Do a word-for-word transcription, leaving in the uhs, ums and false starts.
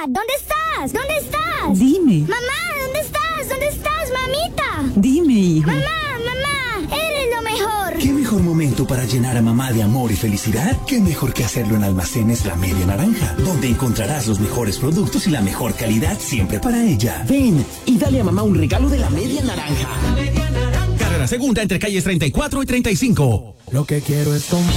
¿Dónde estás? ¿Dónde estás? Dime. Mamá, ¿dónde estás? ¿Dónde estás, mamita? Dime, hijo. Mamá, mamá, eres lo mejor. ¿Qué mejor momento para llenar a mamá de amor y felicidad? ¿Qué mejor que hacerlo en Almacenes La Media Naranja? Donde encontrarás los mejores productos y la mejor calidad siempre para ella. Ven y dale a mamá un regalo de La Media Naranja. Carrera Segunda entre calles treinta y cuatro y treinta y cinco. Lo que quiero es tomar.